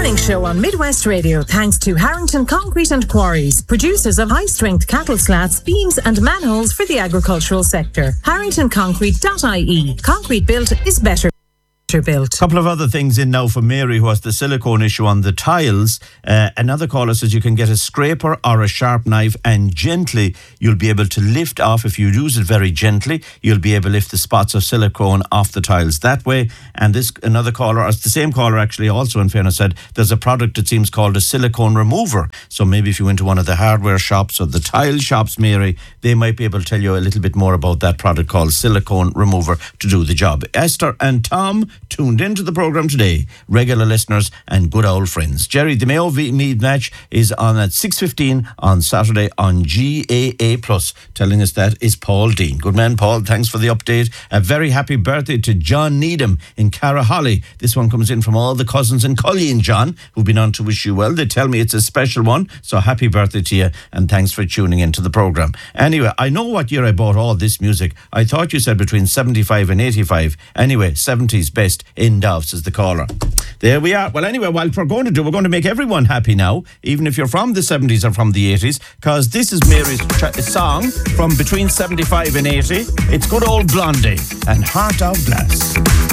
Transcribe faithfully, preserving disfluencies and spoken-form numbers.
Morning Show on Midwest Radio, thanks to Harrington Concrete and Quarries, producers of high-strength cattle slats, beams and manholes for the agricultural sector. harrington concrete dot I E. Concrete built is better built. A couple of other things in now for Mary, who has the silicone issue on the tiles. Uh, another caller says you can get a scraper or a sharp knife, and gently you'll be able to lift off. If you use it very gently, you'll be able to lift the spots of silicone off the tiles that way. And this another caller, or the same caller actually, also in fairness, said there's a product it seems called a silicone remover. So maybe if you went to one of the hardware shops or the tile shops, Mary, they might be able to tell you a little bit more about that product called silicone remover to do the job. Esther and Tom tuned into the programme today, regular listeners and good old friends. Jerry, the Mayo v Meath match is on at six fifteen on Saturday on G A A plus. Telling us that is Paul Dean. Good man, Paul. Thanks for the update. A very happy birthday to John Needham in Caraholly. This one comes in from all the cousins in Culleen, John, who've been on to wish you well. They tell me it's a special one, so happy birthday to you and thanks for tuning into the programme. Anyway, I know what year I bought all this music. I thought you said between seventy-five and eighty-five. Anyway, seventies best in Dove, says the caller. There we are. Well, anyway, what we're going to do, we're going to make everyone happy now, even if you're from the seventies or from the eighties, because this is Mary's tra- song from between seventy-five and eighty. It's good old Blondie and Heart of Glass.